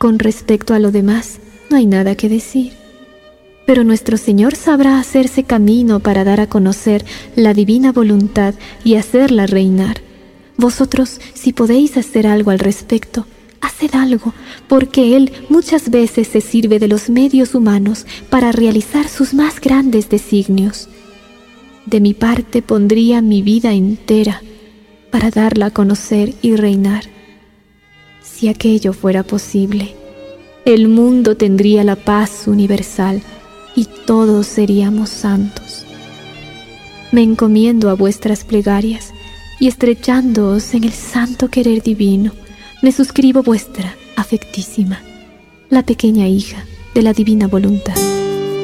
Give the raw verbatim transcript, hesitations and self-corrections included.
Con respecto a lo demás, no hay nada que decir. Pero nuestro Señor sabrá hacerse camino para dar a conocer la divina voluntad y hacerla reinar. Vosotros, si podéis hacer algo al respecto, haced algo, porque Él muchas veces se sirve de los medios humanos para realizar sus más grandes designios. De mi parte pondría mi vida entera para darla a conocer y reinar. Si aquello fuera posible, el mundo tendría la paz universal y todos seríamos santos. Me encomiendo a vuestras plegarias y, estrechándoos en el santo querer divino, me suscribo vuestra afectísima, la pequeña hija de la divina voluntad.